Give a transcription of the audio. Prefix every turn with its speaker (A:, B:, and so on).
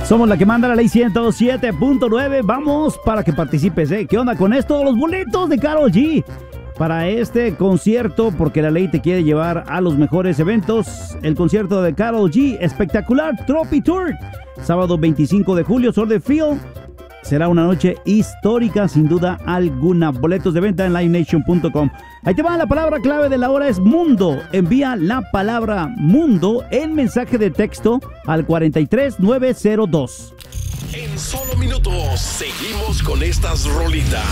A: Somos la que manda la ley 107.9. Vamos para que participes, ¿eh? ¿Qué onda con esto? Los boletos de Karol G para este concierto, porque la ley te quiere llevar a los mejores eventos. El concierto de Karol G, espectacular Trophy Tour, sábado 25 de julio, Soldier Field. Será una noche histórica, sin duda alguna. Boletos de venta en livenation.com. Ahí te va, la palabra clave de la hora es mundo. Envía la palabra mundo en mensaje de texto al 43902.
B: En solo minutos seguimos con estas rolitas.